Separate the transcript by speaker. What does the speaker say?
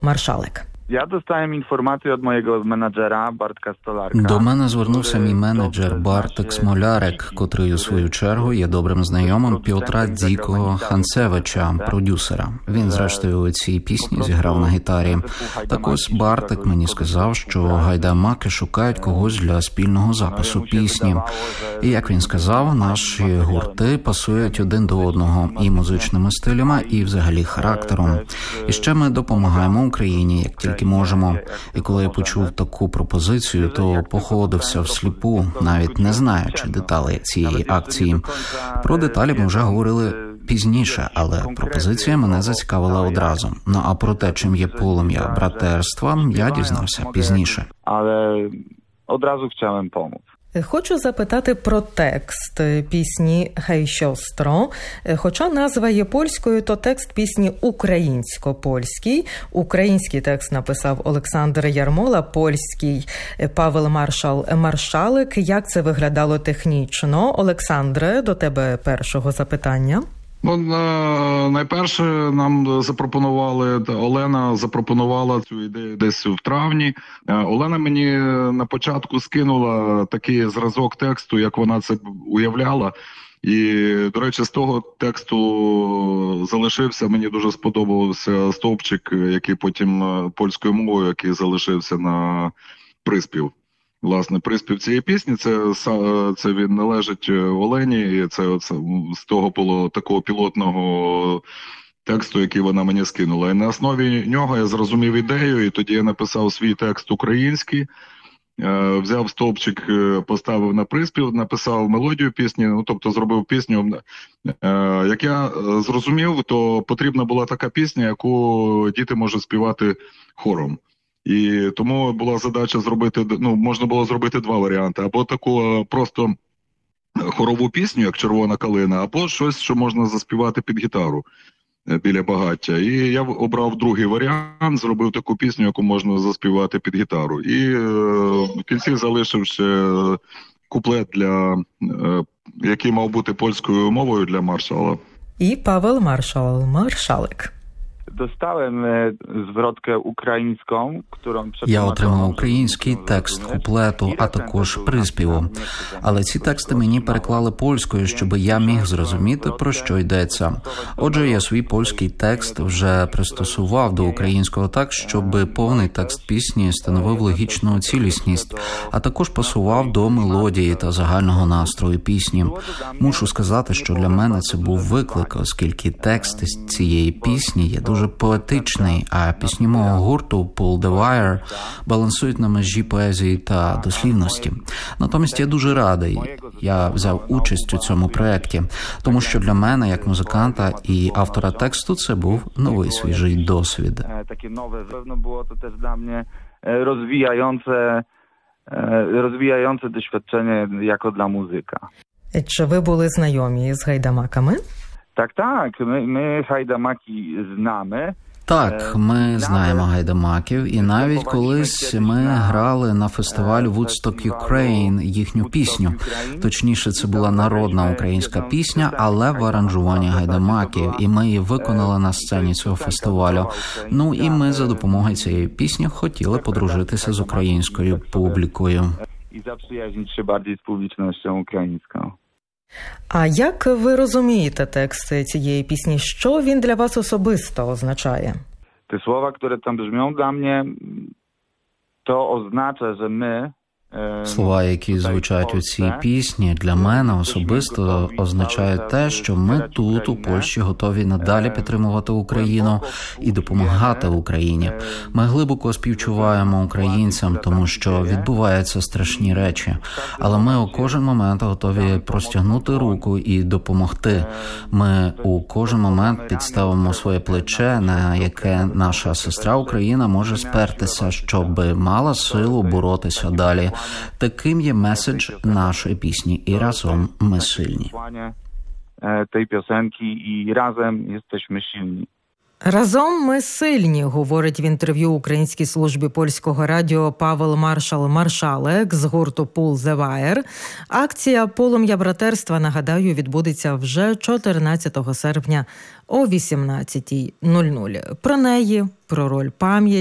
Speaker 1: Маршалик.
Speaker 2: Я dostałem informację od mojego menadżera Bartka Stolarka.
Speaker 3: До мене звернувся мій менеджер Бартек Смолярик, котрий у свою чергу є добрим знайомим Пьотра Дзікого Ханцевича, продюсера. Він, зрештою, у цій пісні зіграв на гітарі. Так ось Бартек мені сказав, що гайдамаки шукають когось для спільного запису пісні. І, як він сказав, наші гурти пасують один до одного і музичними стилями, і взагалі характером. І ще ми допомагаємо Україні, як тільки можемо. І коли я почув таку пропозицію, то походився всліпу, навіть не знаючи деталей цієї акції. Про деталі ми вже говорили пізніше, але пропозиція мене зацікавила одразу. Ну а про те, чим є полум'я братерства, я дізнався пізніше.
Speaker 2: Але одразу chciałem pomóc.
Speaker 1: Хочу запитати про текст пісні «Хей, сестро». Хоча назва є польською, то текст пісні українсько-польський. Український текст написав Олександр Ярмола, польський Павел Маршалик. Як це виглядало технічно? Олександре, до тебе першого запитання.
Speaker 4: Найперше нам Олена запропонувала цю ідею десь в травні. Олена мені на початку скинула такий зразок тексту, як вона це уявляла. І, до речі, з того тексту залишився, мені дуже сподобався стовпчик, який потім польською мовою, який залишився на приспів. Власне, приспів цієї пісні, це він належить Олені, і це з того було такого пілотного тексту, який вона мені скинула. І на основі нього я зрозумів ідею, і тоді я написав свій текст український, взяв стовпчик, поставив на приспів, написав мелодію пісні, тобто зробив пісню. Як я зрозумів, то потрібна була така пісня, яку діти можуть співати хором. І тому була задача зробити, можна було зробити два варіанти. Або таку просто хорову пісню, як «Червона калина», або щось, що можна заспівати під гітару біля багаття. І я обрав другий варіант, зробив таку пісню, яку можна заспівати під гітару. І в кінці залишив ще куплет, який мав бути польською мовою для маршала.
Speaker 1: І Павел Маршалик.
Speaker 2: Dostałem zwrotkę ukraińską, którą
Speaker 3: Я отримав український текст куплету, а також приспіву. Але ці тексти мені переклали польською, щоб я міг зрозуміти, про що йдеться. Отже, я свій польський текст вже пристосував до українського так, щоб повний текст пісні становив логічну цілісність, а також пасував до мелодії та загального настрою пісні. Мушу сказати, що для мене це був виклик, оскільки текст цієї пісні є дуже поетичний, а пісні мого гурту Pull the Wire балансують на межі поезії та дослівності. Натомість я дуже радий, я взяв участь у цьому проєкті, тому що для мене, як музиканта і автора тексту, це був новий свіжий досвід.
Speaker 2: Таке нове, певно, було то теж для мене розвиваюче досвідчення, як для музика.
Speaker 1: Чи ви були знайомі з гайдамаками?
Speaker 2: Так, ми гайдамаки знаємо.
Speaker 3: Так, ми знаємо гайдамаків, і навіть колись ми грали на фестивалі Woodstock Ukraine їхню пісню. Точніше, це була народна українська пісня, але в аранжуванні гайдамаків, і ми її виконали на сцені цього фестивалю. Ну і ми за допомогою цієї пісні хотіли подружитися з українською публікою.
Speaker 2: І заприязнитися більше з публічністю українською.
Speaker 1: А як ви розумієте текст цієї пісні? Що він для вас особисто означає?
Speaker 2: Ті слова, які там бrzmią для мене, то означає, що ми
Speaker 3: Слова, які звучать у цій пісні, для мене особисто означають те, що ми тут, у Польщі, готові надалі підтримувати Україну і допомагати Україні. Ми глибоко співчуваємо українцям, тому що відбуваються страшні речі. Але ми у кожен момент готові простягнути руку і допомогти. Ми у кожен момент підставимо своє плече, на яке наша сестра Україна може спертися, щоб мала силу боротися далі. Таким є меседж нашої пісні «І разом ми сильні».
Speaker 2: Tej piosenki i razem jesteśmy silni.
Speaker 1: Разом ми сильні, говорить в інтерв'ю Українській службі польського радіо Павел Маршалек з гурту Pull the Wire. Акція «Полум'я братерства», нагадаю, відбудеться вже 14 серпня о 18:00. Про неї, про роль пам'яті